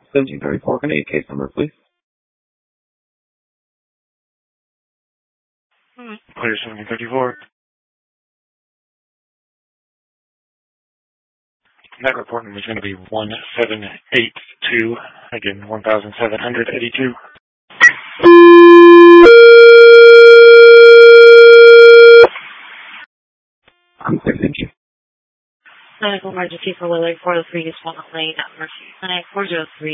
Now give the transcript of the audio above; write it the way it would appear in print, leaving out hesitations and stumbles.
1734, can I get case number, please? Clear 1734. That report number is going to be 1782. Again, 1782. I'm clear, thank you. Medical emergency for Willard 403 is 1 lane, number 403.